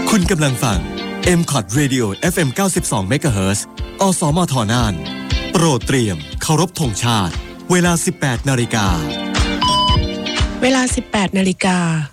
คุณกำลังฟัง M-COT Radio FM 92 MHz อสมทน่านโปรดเตรียมเคารพธงชาติเวลา 18 นาฬิกาเวลา 18 นาฬิกา